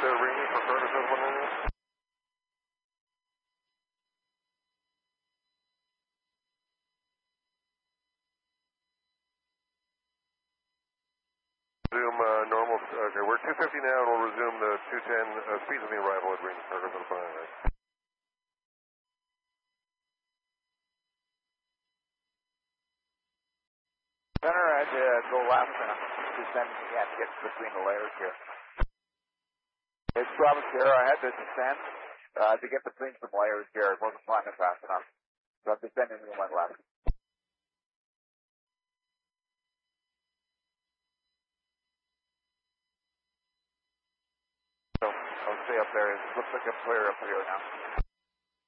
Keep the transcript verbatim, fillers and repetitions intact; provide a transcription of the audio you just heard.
ringing for Ferguson one hundred. Resume uh, normal. Okay, we're two fifty now, and we'll resume the two ten uh, speeds of the arrival at ring Ferguson one hundred. Center, I had to go left and I'm descending again, get between the layers here. It's Travis here. I had to descend uh, to get between some layers here. It wasn't climbing fast enough. So I'm descending and went left. So I'll stay up there. It looks like I'm clear up here now.